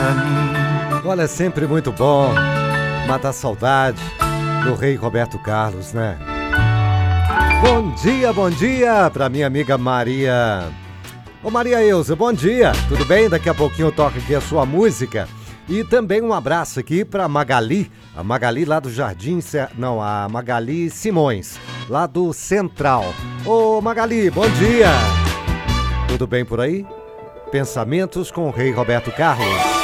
mim. Olha, é sempre muito bom matar a saudade do rei Roberto Carlos, né? Bom dia pra minha amiga Maria. Ô Maria Elza, bom dia, tudo bem? Daqui a pouquinho eu toco aqui a sua música. E também um abraço aqui pra Magali, a Magali lá do Jardim, a Magali Simões, lá do Central. Ô Magali, bom dia! Tudo bem por aí? Pensamentos com o rei Roberto Carlos.